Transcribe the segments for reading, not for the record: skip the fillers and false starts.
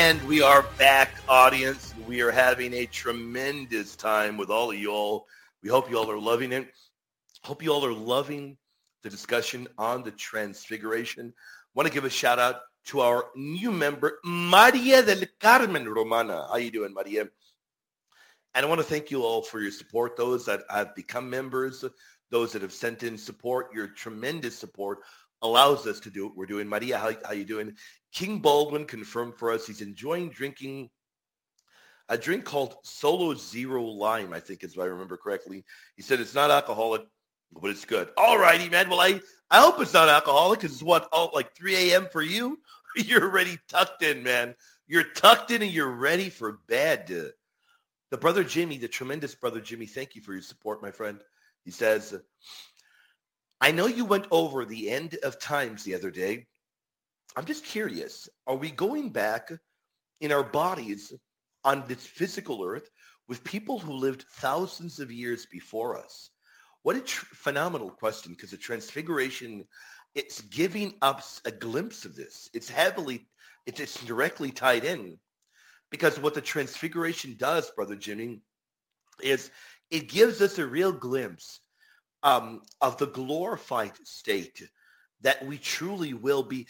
And we are back, audience. We are having a tremendous time with all of y'all. We hope you all are loving it. Hope you all are loving the discussion on the Transfiguration. Want to give a shout out to our new member, Maria del Carmen Romana. How you doing, Maria? And I want to thank you all for your support. Those that have become members, those that have sent in support, your tremendous support allows us to do what we're doing. Maria, how you doing? King Baldwin confirmed for us he's enjoying drinking a drink called Solo Zero Lime, I think is if I remember correctly. He said it's not alcoholic, but it's good. All righty, man. Well, I hope it's not alcoholic because it's what, like 3 a.m. for you? You're already tucked in, man. You're tucked in and you're ready for bed. The brother Jimmy, the tremendous brother Jimmy, thank you for your support, my friend. He says, I know you went over the end of times the other day. I'm just curious, are we going back in our bodies on this physical earth with people who lived thousands of years before us? What a phenomenal question, because the Transfiguration, it's giving us a glimpse of this. It's directly tied in, because what the Transfiguration does, Brother Jimmy, is it gives us a real glimpse of the glorified state that we truly will be,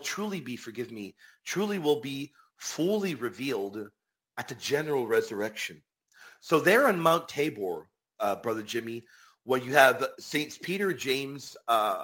truly will be fully revealed at the general resurrection. So there on Mount Tabor, Brother Jimmy, where you have Saints Peter, James, my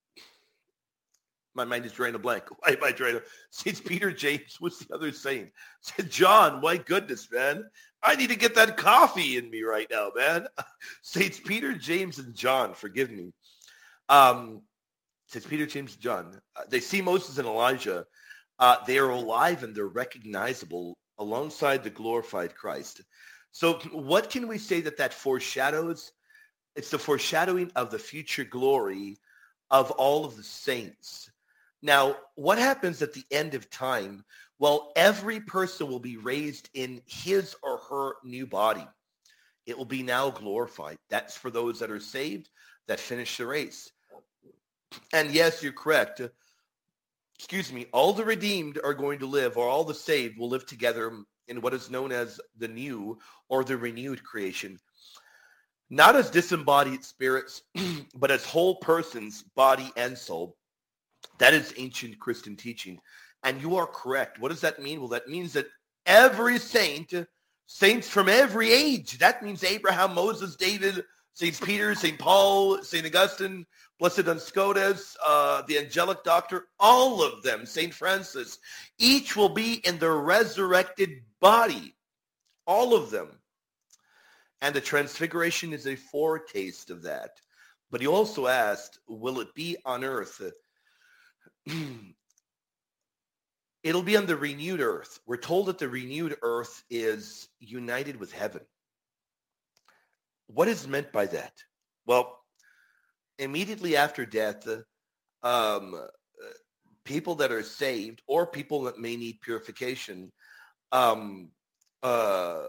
mind is drawing a blank. Why am I drawing a... Saints Peter, James, what's the other saying? Said John, my goodness, man. I need to get that coffee in me right now, man. Saints Peter, James, and John, forgive me. Saints Peter, James, and John. They see Moses and Elijah. They are alive and they're recognizable alongside the glorified Christ. So what can we say that foreshadows? It's the foreshadowing of the future glory of all of the saints. Now, what happens at the end of time? Well, every person will be raised in his or her new body. It will be now glorified. That's for those that are saved, that finish the race. And yes, you're correct. All the redeemed are going to live, or all the saved will live together in what is known as the new or the renewed creation. Not as disembodied spirits, but as whole persons, body and soul. That is ancient Christian teaching. And you are correct. What does that mean? Well, that means that every saints from every age, that means Abraham, Moses, David, Saint Peter, Saint Paul, Saint Augustine, Blessed Duns Scotus, the angelic doctor, all of them, Saint Francis, each will be in their resurrected body, all of them. And the Transfiguration is a foretaste of that. But he also asked, will it be on earth? It'll be on the renewed earth. We're told that the renewed earth is united with heaven. What is meant by that? Well, immediately after death, people that are saved or people that may need purification are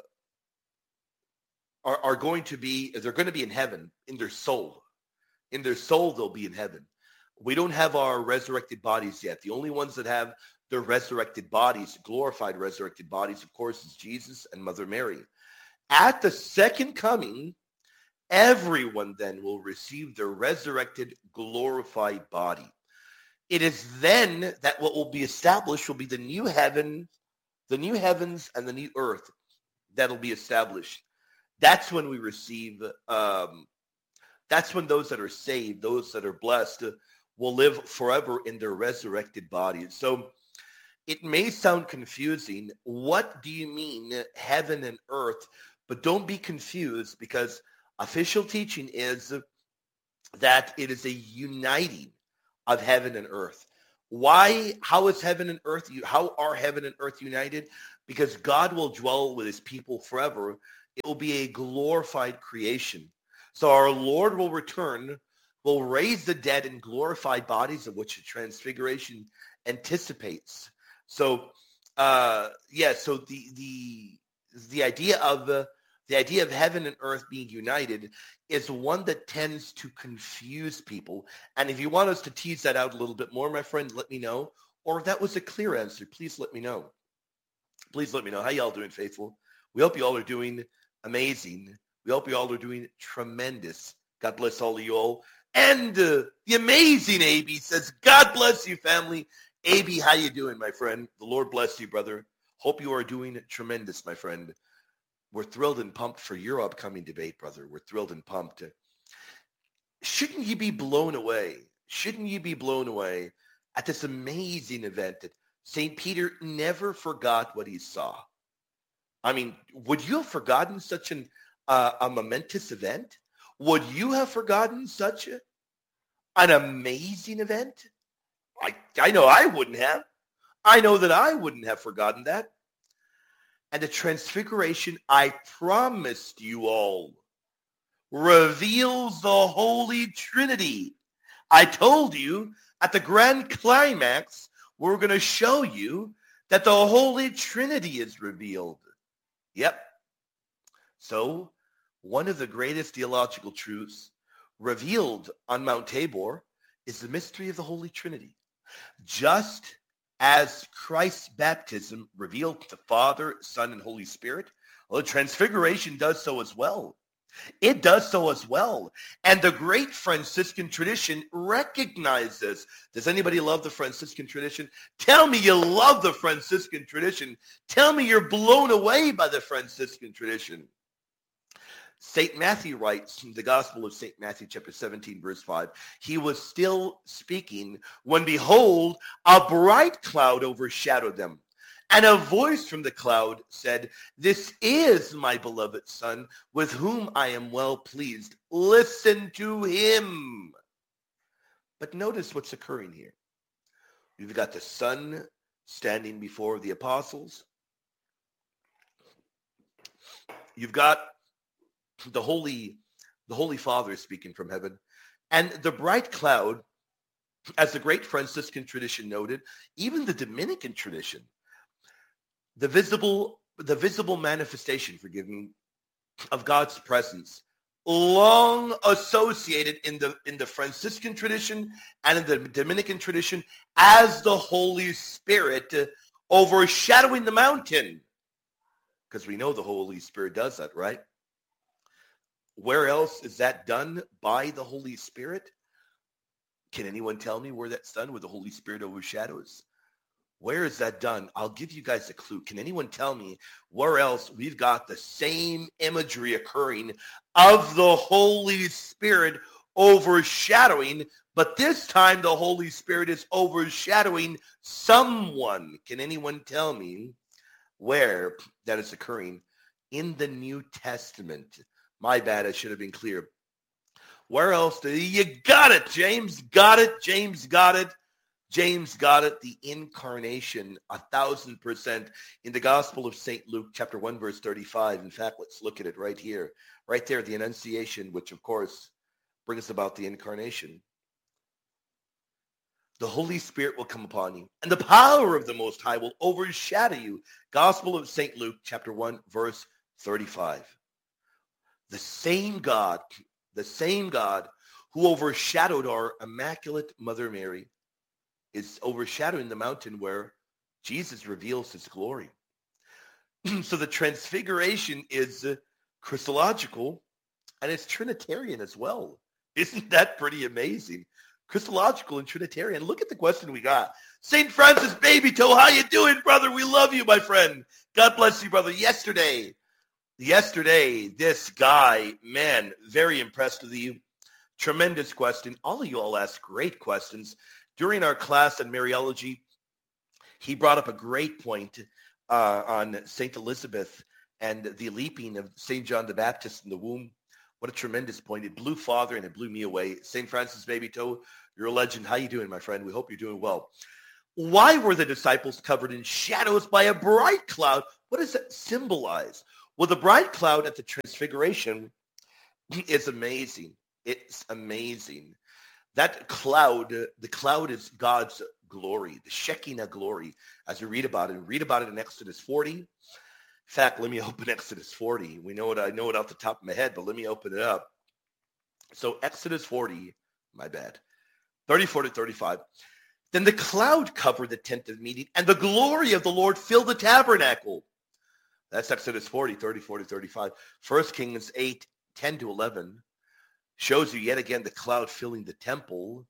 going to be, they're going to be in heaven in their soul. In their soul, they'll be in heaven. We don't have our resurrected bodies yet. The only ones that have their resurrected bodies, glorified resurrected bodies, of course, is Jesus and Mother Mary. At the second coming, everyone then will receive their resurrected, glorified body. It is then that what will be established will be the new heaven, the new heavens and the new earth that'll be established. That's when we receive, that's when those that are saved, those that are blessed, will live forever in their resurrected bodies. So it may sound confusing. What do you mean heaven and earth? But don't be confused, because official teaching is that it is a uniting of heaven and earth. Why? How is heaven and earth? How are heaven and earth united? Because God will dwell with his people forever. It will be a glorified creation. So our Lord will return, will raise the dead in glorified bodies, of which the Transfiguration anticipates. So, so the idea of heaven and earth being united is one that tends to confuse people. And if you want us to tease that out a little bit more, my friend, let me know. Or if that was a clear answer, please let me know. Please let me know how y'all doing, faithful. We hope you all are doing amazing. We hope you all are doing tremendous. God bless all of you all. And the amazing AB says, God bless you, family. AB, how you doing, my friend? The Lord bless you, brother. Hope you are doing tremendous, my friend. We're thrilled and pumped for your upcoming debate, brother. We're thrilled and pumped. Shouldn't you be blown away? Shouldn't you be blown away at this amazing event that St. Peter never forgot what he saw? I mean, would you have forgotten such a momentous event? Would you have forgotten such an amazing event? I know I wouldn't have. I know that I wouldn't have forgotten that. And the transfiguration, I promised you all, reveals the Holy Trinity. I told you at the grand climax, we're going to show you that the Holy Trinity is revealed. Yep. So one of the greatest theological truths revealed on Mount Tabor is the mystery of the Holy Trinity. Just as Christ's baptism revealed the Father, Son, and Holy Spirit, well, the Transfiguration does so as well. It does so as well. And the great Franciscan tradition recognizes. Does anybody love the Franciscan tradition? Tell me you love the Franciscan tradition. Tell me you're blown away by the Franciscan tradition. St. Matthew writes in the Gospel of St. Matthew, chapter 17, verse 5, he was still speaking when, behold, a bright cloud overshadowed them. And a voice from the cloud said, this is my beloved Son, with whom I am well pleased. Listen to him. But notice what's occurring here. You've got the Son standing before the apostles. You've got the Holy Father speaking from heaven. And the bright cloud, as the great Franciscan tradition noted, even the Dominican tradition, the visible manifestation, forgive me, of God's presence, long associated in the Franciscan tradition and in the Dominican tradition as the Holy Spirit overshadowing the mountain. Because we know the Holy Spirit does that, right? Where else is that done by the Holy Spirit? Can anyone tell me where that's done, where the Holy Spirit overshadows? Where is that done? I'll give you guys a clue. Can anyone tell me where else we've got the same imagery occurring of the Holy Spirit overshadowing, but this time the Holy Spirit is overshadowing someone? Can anyone tell me where that is occurring in the New Testament? My bad, I should have been clear. Where else? You got it, James. Got it. James got it. James got it. The incarnation, 1,000% in the Gospel of St. Luke, chapter 1, verse 35. In fact, let's look at it right here. Right there, the Annunciation, which of course brings about the incarnation. The Holy Spirit will come upon you, and the power of the Most High will overshadow you. Gospel of St. Luke, chapter 1, verse 35. The same God who overshadowed our Immaculate Mother Mary is overshadowing the mountain where Jesus reveals his glory. So the Transfiguration is Christological, and it's Trinitarian as well. Isn't that pretty amazing? Christological and Trinitarian. Look at the question we got. St. Francis Baby Toe, how you doing, brother? We love you, my friend. God bless you, brother. Yesterday, this guy, man, very impressed with you. Tremendous question. All of you all asked great questions. During our class on Mariology, he brought up a great point on St. Elizabeth and the leaping of St. John the Baptist in the womb. What a tremendous point. It blew Father and it blew me away. St. Francis Baby Toe, you're a legend. How you doing, my friend? We hope you're doing well. Why were the disciples covered in shadows by a bright cloud? What does that symbolize? Well, the bright cloud at the Transfiguration is amazing. It's amazing. That cloud, the cloud is God's glory, the Shekinah glory, as we read about it. We read about it in Exodus 40. In fact, let me open Exodus 40. I know it off the top of my head, but let me open it up. So Exodus 40, my bad, 34 to 35. Then the cloud covered the tent of meeting, and the glory of the Lord filled the tabernacle. That's Exodus 40, 34 to 35. 1 Kings 8, 10 to 11 shows you yet again the cloud filling the temple.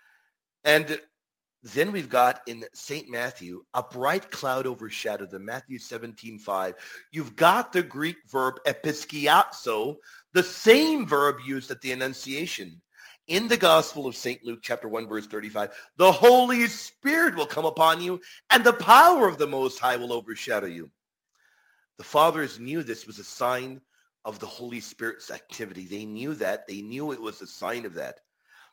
And then we've got in St. Matthew, a bright cloud overshadowed them, Matthew 17:5. You've got the Greek verb episkiazo, the same verb used at the Annunciation. In the Gospel of St. Luke, chapter 1, verse 35, the Holy Spirit will come upon you, and the power of the Most High will overshadow you. The fathers knew this was a sign of the Holy Spirit's activity. They knew that. They knew it was a sign of that.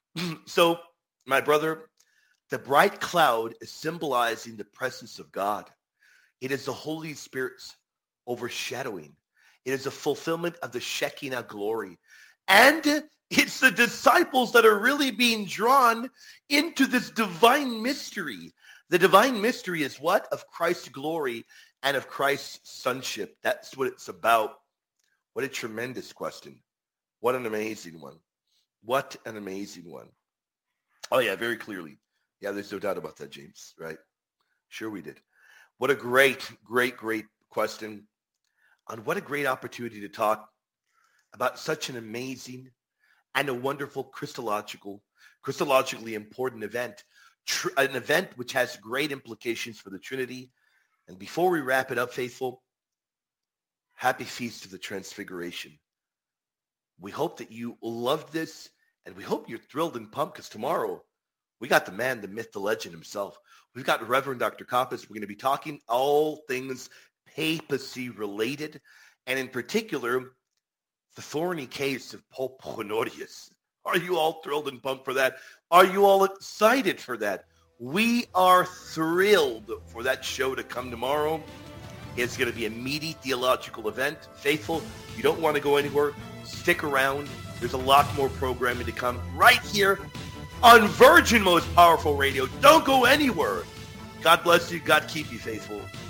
So, my brother, the bright cloud is symbolizing the presence of God. It is the Holy Spirit's overshadowing. It is a fulfillment of the Shekinah glory. And it's the disciples that are really being drawn into this divine mystery. The divine mystery is what? Of Christ's glory and of Christ's sonship. That's what it's about. What a tremendous question. What an amazing one. What an amazing one. Oh, yeah, very clearly. Yeah, there's no doubt about that, James, right? Sure we did. What a great, great, great question. And what a great opportunity to talk about such an amazing and a wonderful Christologically important event, an event which has great implications for the Trinity. And before we wrap it up, faithful, happy feast of the Transfiguration. We hope that you loved this, and we hope you're thrilled and pumped because tomorrow we got the man, the myth, the legend himself. We've got Reverend Dr. Koppas. We're going to be talking all things papacy related, and in particular, the thorny case of Pope Honorius. Are you all thrilled and pumped for that? Are you all excited for that? We are thrilled for that show to come tomorrow. It's going to be a meaty theological event. Faithful, you don't want to go anywhere. Stick around. There's a lot more programming to come right here on Virgin Most Powerful Radio. Don't go anywhere. God bless you. God keep you, faithful.